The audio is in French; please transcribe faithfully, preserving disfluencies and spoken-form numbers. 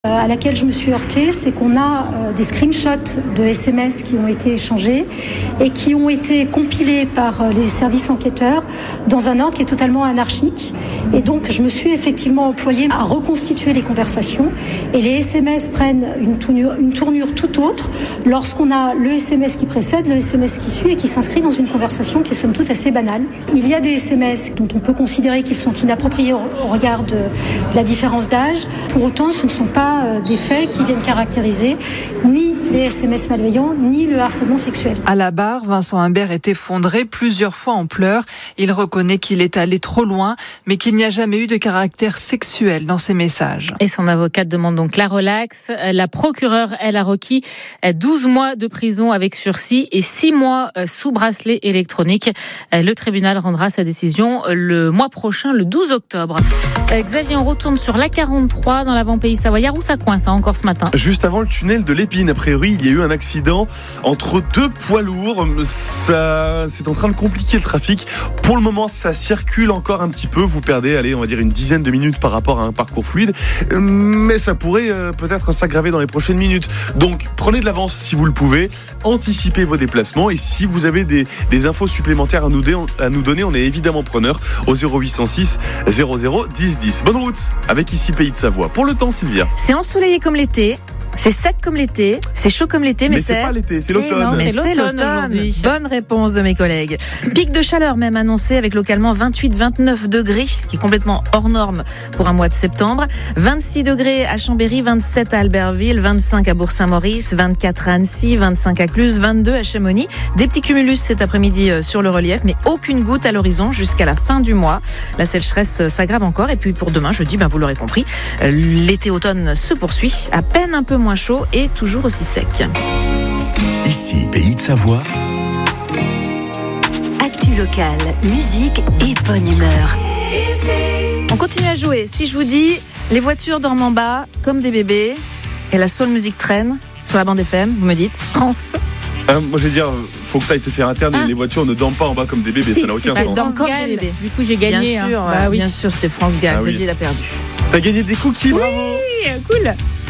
à laquelle je me suis heurtée, c'est qu'on a euh, des screenshots de S M S qui ont été échangés et qui ont été compilés par euh, les services enquêteurs dans un ordre qui est totalement anarchique. Et donc, je me suis effectivement employée à reconstituer les conversations et les S M S prennent une tournure, une tournure tout autre lorsqu'on a le S M S qui précède, le S M S qui suit et qui s'inscrit dans une conversation qui est somme toute assez banale. Il y a des S M S dont on peut considérer qu'ils sont inappropriés au, au regard de la différence d'âge. Pour autant, ce ne sont pas des faits qui viennent caractériser ni les S M S malveillants, ni le harcèlement sexuel. À la barre, Vincent Humbert est effondré plusieurs fois en pleurs. Il reconnaît qu'il est allé trop loin, mais qu'il n'y a jamais eu de caractère sexuel dans ses messages. Et son avocate demande donc la relaxe. La procureure, elle, a requis douze mois de prison avec sursis et six mois sous bracelet électronique. Le tribunal rendra sa décision le mois prochain, le douze octobre. Xavier, on retourne sur l'A quarante-trois dans l'avant-pays savoyard où ça coince hein, encore ce matin. Juste avant le tunnel de l'Épine, a priori, il y a eu un accident entre deux poids lourds. Ça, c'est en train de compliquer le trafic. Pour le moment, ça circule encore un petit peu. Vous perdez, allez, on va dire une dizaine de minutes par rapport à un parcours fluide. Mais ça pourrait euh, peut-être s'aggraver dans les prochaines minutes. Donc, prenez de l'avance si vous le pouvez. Anticipez vos déplacements. Et si vous avez des, des infos supplémentaires à nous, dé- à nous donner, on est évidemment preneur au zéro huit cent six zéro zéro dix dix. Bonne route avec ici Pays de Savoie. Pour le temps, Sylvia. C'est ensoleillé comme l'été. C'est sec comme l'été, c'est chaud comme l'été, mais, mais c'est... c'est pas l'été, c'est l'automne. Non, mais c'est c'est l'automne, l'automne. aujourd'hui. Bonne réponse de mes collègues. Pic de chaleur même annoncé avec localement vingt-huit vingt-neuf degrés, ce qui est complètement hors norme pour un mois de septembre. vingt-six degrés à Chambéry, vingt-sept à Albertville, vingt-cinq à Bourg-Saint-Maurice, vingt-quatre à Annecy, vingt-cinq à Cluse, vingt-deux à Chamonix. Des petits cumulus cet après-midi sur le relief, mais aucune goutte à l'horizon jusqu'à la fin du mois. La sécheresse s'aggrave encore et puis pour demain, jeudi, ben vous l'aurez compris, l'été-automne se poursuit, à peine un peu moins chaud et toujours aussi sec. Ici, Pays de Savoie. Actu locale, musique et bonne humeur. On continue à jouer. Si je vous dis, les voitures dorment en bas comme des bébés et la soul music traîne sur la bande F M, vous me dites France. Euh, moi je vais dire, faut que tu ailles te faire interne. Ah. Les voitures ne dorment pas en bas comme des bébés, Si, ça n'a aucun si, sens. dorment comme Gall. des bébés. Du coup, j'ai gagné. Bien sûr, hein. Bah oui. bien sûr, c'était France Gall. Ah oui. Xavier l'a perdu. T'as gagné des cookies, bravo. Oui, cool.